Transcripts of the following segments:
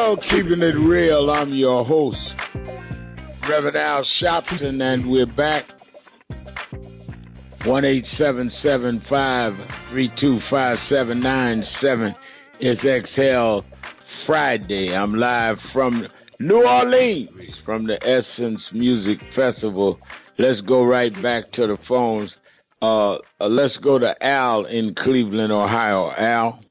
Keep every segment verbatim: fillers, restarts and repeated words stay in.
Well, keeping it real, I'm your host, Reverend Al Sharpton, and we're back. one eight seven seven five three two five seven nine seven. It's Exhale Friday. I'm live from New Orleans, from the Essence Music Festival. Let's go right back to the phones. Uh, uh, let's go to Al in Cleveland, Ohio. Al?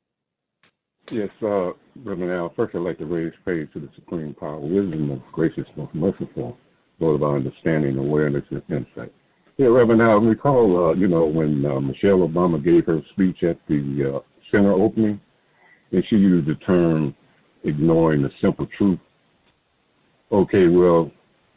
Yes, uh, Reverend Al, first I'd like to raise praise to the supreme power, wisdom, most gracious, most merciful, Lord of our understanding, awareness, and insight. Yeah, Reverend Al, recall, uh, you know, when uh, Michelle Obama gave her speech at the uh, center opening, and she used the term ignoring the simple truth. Okay, well,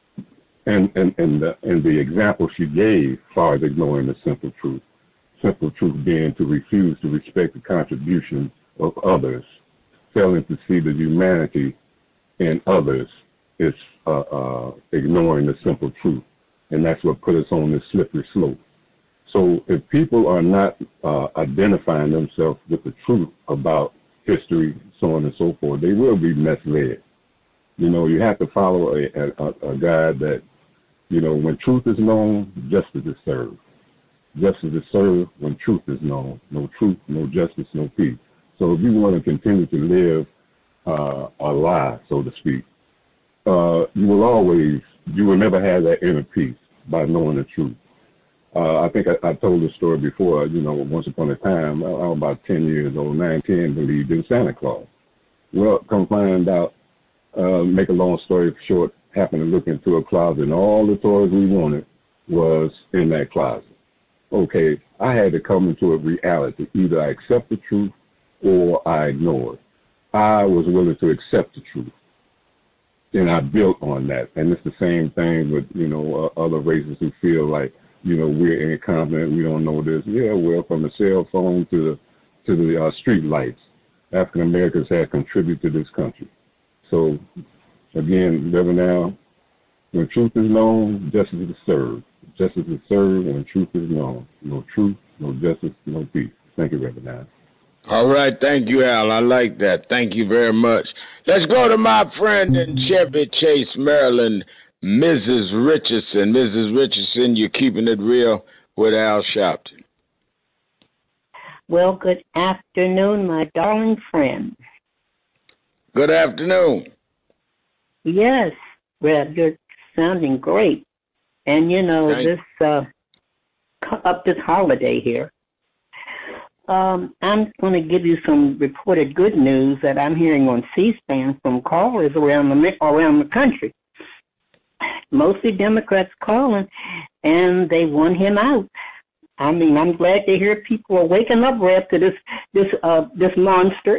and and and the, and the example she gave as far as ignoring the simple truth, simple truth being to refuse to respect the contribution of others, failing to see the humanity in others is uh, uh, ignoring the simple truth, and that's what put us on this slippery slope. So if people are not uh, identifying themselves with the truth about history, so on and so forth, they will be misled. You know, you have to follow a, a, a guide that, you know, when truth is known, justice is served. Justice is served when truth is known. No truth, no justice, no peace. So if you want to continue to live uh, a lie, so to speak, uh, you will always, you will never have that inner peace by knowing the truth. Uh, I think I, I told this story before. You know, once upon a time, I, I was about ten years old, nine, ten, believed in Santa Claus. Well, come find out, uh, make a long story short, happened to look into a closet, and all the toys we wanted was in that closet. Okay, I had to come into a reality. Either I accept the truth or I ignore it. I was willing to accept the truth, and I built on that. And it's the same thing with, you know, uh, other races who feel like, you know, we're incompetent, we don't know this. Yeah, well, from the cell phone to the to the uh, street lights, African Americans have contributed to this country. So, again, Reverend Al, when truth is known, justice is served. Justice is served when truth is known. No truth, no justice, no peace. Thank you, Reverend Al. All right, thank you, Al. I like that. Thank you very much. Let's go to my friend in Chevy Chase, Maryland, Missus Richardson. Missus Richardson, you're keeping it real with Al Sharpton. Well, good afternoon, my darling friend. Good afternoon. Yes, Rev, you're sounding great. And, you know, Thank this uh, up this holiday here, um, I'm going to give you some reported good news that I'm hearing on C-SPAN from callers around the around the country. Mostly Democrats calling, and they want him out. I mean, I'm glad to hear people are waking up, Rev, to this this uh, this monster.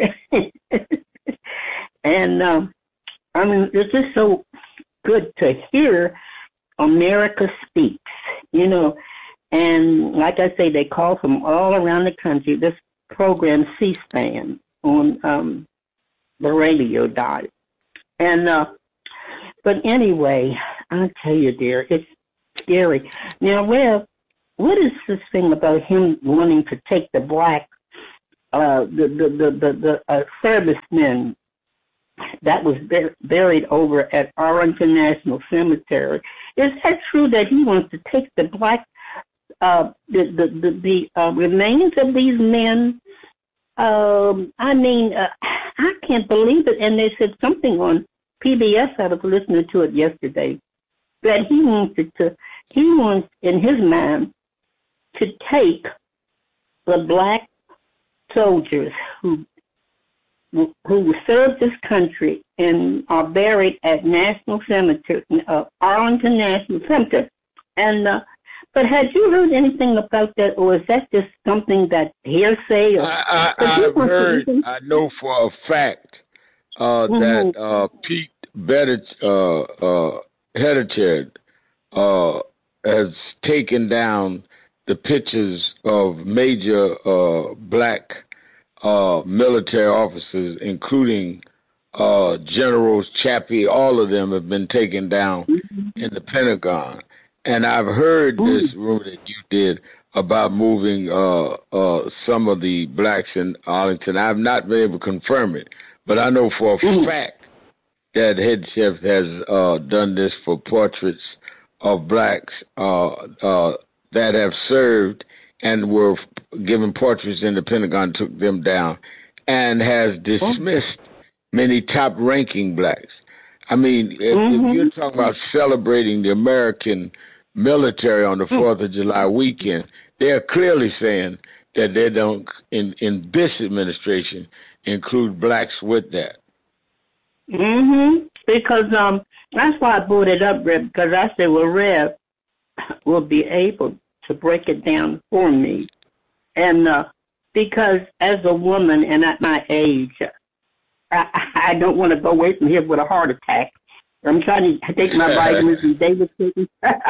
And um, I mean, it's just so good to hear America speaks, you know. And like I say, they call from all around the country. This program, C-SPAN, on um, the radio died. And, uh, but anyway, I'll tell you, dear, it's scary. Now, Rev, what is this thing about him wanting to take the black, uh, the, the, the, the, the uh, servicemen that was bur- buried over at Arlington National Cemetery? Is that true that he wants to take the black Uh, the the the, the uh, remains of these men? Um, I mean, uh, I can't believe it. And they said something on P B S. I was listening to it yesterday that he wanted to. He wants, in his mind, to take the black soldiers who who served this country and are buried at National Cemetery, uh, Arlington National Cemetery, and uh, But had you heard anything about that, or is that just something that hearsay? Or, I, I, I've heard, I know for a fact uh, mm-hmm. that uh, Pete Buttigieg, uh, uh, Buttigieg uh, has taken down the pictures of major uh, black uh, military officers, including uh, Generals Chappie. All of them have been taken down mm-hmm. in the Pentagon. And I've heard this rumor that you did about moving uh, uh, some of the blacks in Arlington. I've not been able to confirm it, but I know for a mm-hmm. fact that head chef has uh, done this for portraits of blacks uh, uh, that have served and were given portraits in the Pentagon, took them down, and has dismissed many top-ranking blacks. I mean, if, mm-hmm. if you're talking about celebrating the American military on the fourth of July weekend, they're clearly saying that they don't, in, in this administration, include blacks with that. Mm-hmm. Because um, that's why I brought it up, Rev, because I said, well, Rev will be able to break it down for me. And uh, because as a woman and at my age, I, I don't want to go away from here with a heart attack. I'm trying to take my vitamins and David's taking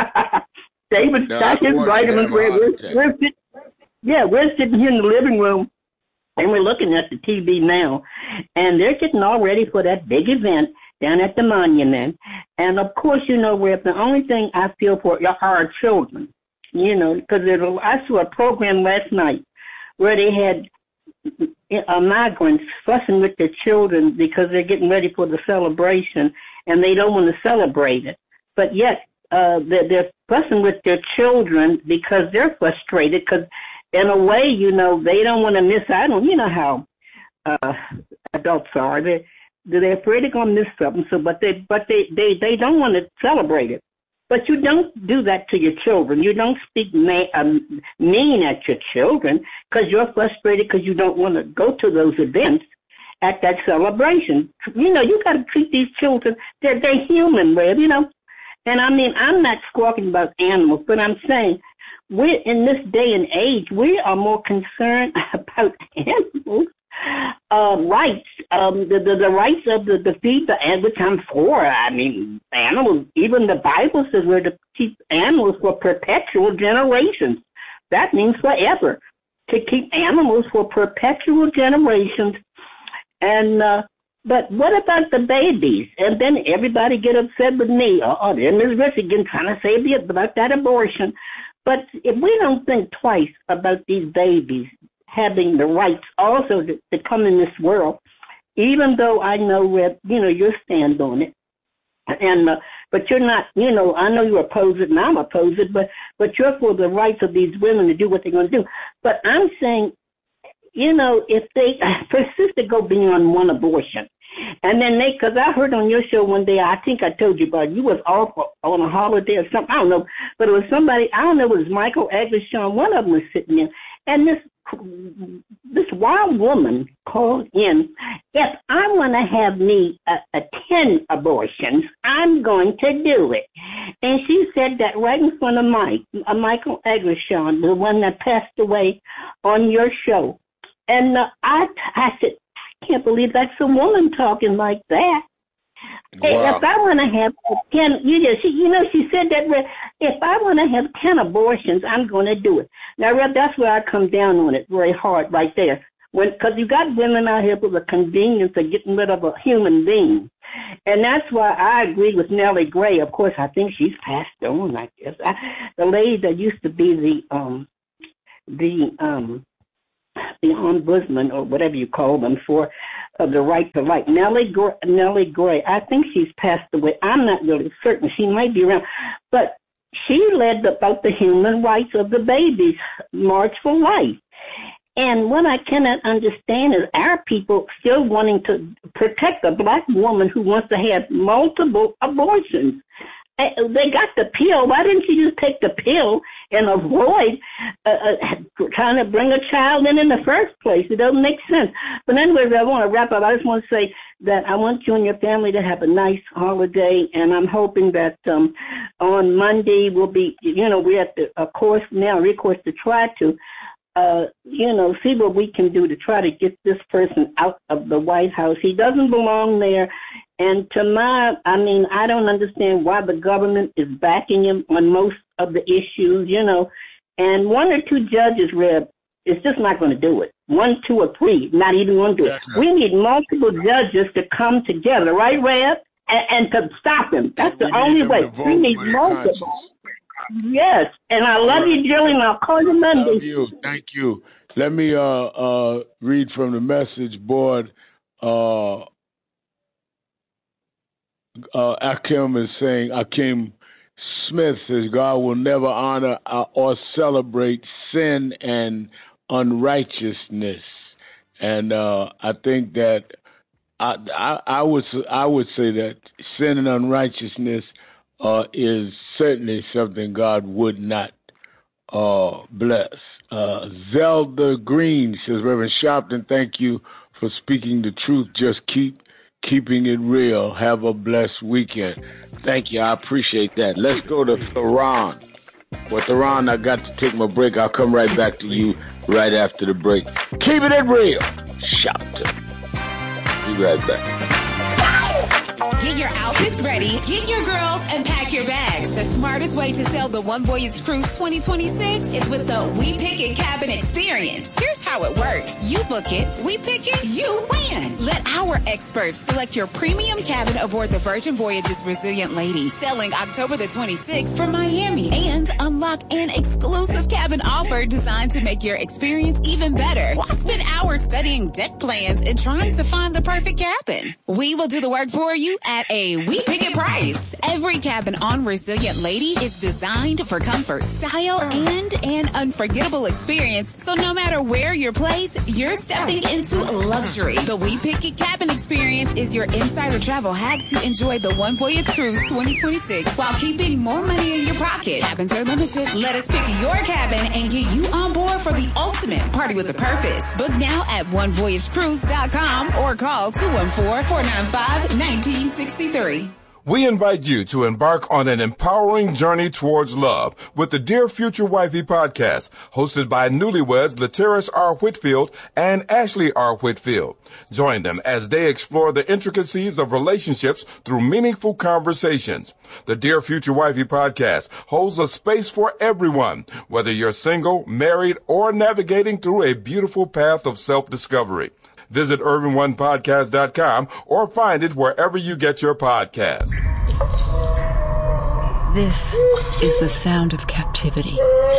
David's no, got his vitamins. We're, we're, we're sit, yeah, we're sitting here in the living room and we're looking at the T V now, and they're getting all ready for that big event down at the monument. And of course, you know, where the only thing I feel for are our children, you know, because I saw a program last night where they had uh, migrants fussing with their children because they're getting ready for the celebration and they don't want to celebrate it. But yet uh, they're, they're fussing with their children because they're frustrated because in a way, you know, they don't want to miss out on, you know how uh, adults are. They, they're afraid they're going to miss something, so, but, they, but they, they, they don't want to celebrate it. But you don't do that to your children. You don't speak ma- um, mean at your children because you're frustrated because you don't want to go to those events at that celebration. You know, you got to treat these children, they're, they're human, Reb, you know. And I mean, I'm not squawking about animals, but I'm saying we're in this day and age, we are more concerned about animals' uh, rights, um, the, the the rights of the, the feed the and which I'm for. I mean, animals. Even the Bible says we're to keep animals for perpetual generations. That means forever. To keep animals for perpetual generations, and uh, but what about the babies? And then everybody get upset with me. Oh, then Miz Rich again trying to say about that abortion. But if we don't think twice about these babies having the rights also to, to come in this world, even though I know where, you know, your stand on it, and uh, but you're not, you know, I know you oppose it and I'm opposed it, but, but you're for the rights of these women to do what they're going to do. But I'm saying, you know, if they persist to go beyond one abortion, and then they, because I heard on your show one day, I think I told you about it, you was off on a holiday or something, I don't know, but it was somebody, I don't know, it was Michael Eggleston, one of them was sitting there, and this this wild woman called in, if I want to have me a, a ten abortions, I'm going to do it. And she said that right in front of Mike, uh, Michael Eggleston, the one that passed away on your show. And uh, I, I said, I can't believe that's a woman talking like that. Wow. If I want to have ten, you know, she, you know, she said that if I want to have ten abortions, I'm going to do it. Now, Reb, that's where I come down on it very hard right there. When, because you got women out here for the convenience of getting rid of a human being. And that's why I agree with Nellie Gray. Of course, I think she's passed on, I guess. I, the lady that used to be the, um, the, um, the ombudsman or whatever you call them for uh, the right to life. Nellie Gray, Nellie Gray, I think she's passed away. I'm not really certain. She might be around. But she led about the human rights of the babies, March for Life. And what I cannot understand is our people still wanting to protect a black woman who wants to have multiple abortions. They got the pill. Why didn't you just take the pill and avoid uh, uh, trying to bring a child in in the first place? It doesn't make sense. But anyways, I want to wrap up. I just want to say that I want you and your family to have a nice holiday, and I'm hoping that um, on Monday we'll be, you know, we're at the a course now, recourse to try to, uh, you know, see what we can do to try to get this person out of the White House. He doesn't belong there. And to my, I mean, I don't understand why the government is backing him on most of the issues, you know. And one or two judges, Reb, is just not going to do it. One, two, or three, not even going to do it. Yeah. We need multiple judges to come together, right, Reb? And, and to stop him. That's the only way. We need multiple. Yes, and I love you, Joe, and I'll call you Monday. Love you. Thank you. Let me uh, uh, read from the message board. Uh, uh, Akim is saying, Akim Smith says, God will never honor or celebrate sin and unrighteousness. And uh, I think that I, I, I would I would say that sin and unrighteousness uh, is certainly something God would not uh, bless. Uh, Zelda Green says, Reverend Sharpton, thank you for speaking the truth. Just keep keeping it real. Have a blessed weekend. Thank you. I appreciate that. Let's go to Theron. Well, Theron, I got to take my break. I'll come right back to you right after the break. Keeping it real. Sharpton. Be right back. Get your outfits ready, get your girls, and pack your bags. The smartest way to sail the One Voyage Cruise twenty twenty-six is with the We Pick It Cabin Experience. Here's how it works. You book it, we pick it, you win. Let our experts select your premium cabin aboard the Virgin Voyages Resilient Lady, sailing October the twenty-sixth from Miami, and unlock an exclusive cabin offer designed to make your experience even better. Why spend hours studying deck plans and trying to find the perfect cabin? We will do the work for you at a We Pick It price. Every cabin on Resilient Lady is designed for comfort, style, and an unforgettable experience. So no matter where you're placed, you're stepping into luxury. The We Pick It Cabin Experience is your insider travel hack to enjoy the One Voyage Cruise twenty twenty-six while keeping more money in your pocket. Cabins are limited. Let us pick your cabin and get you on board for the ultimate party with a purpose. Book now at one voyage cruise dot com or call two one four, four nine five, one nine six three. We invite you to embark on an empowering journey towards love with the Dear Future Wifey podcast, hosted by newlyweds Lateris R. Whitfield and Ashley R. Whitfield. Join them as they explore the intricacies of relationships through meaningful conversations. The Dear Future Wifey podcast holds a space for everyone, whether you're single, married, or navigating through a beautiful path of self-discovery. Visit urban one podcast dot com or find it wherever you get your podcasts. This is the sound of captivity.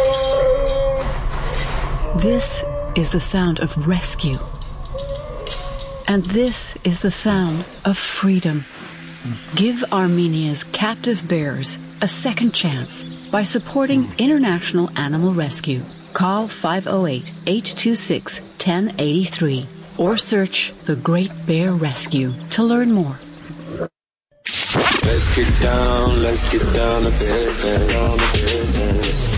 This is the sound of rescue. And this is the sound of freedom. Give Armenia's captive bears a second chance by supporting International Animal Rescue. Call five oh eight, eight two six, one oh eight three. Or search The Great Bear Rescue to learn more. Let's get down, let's get down to business, down to business.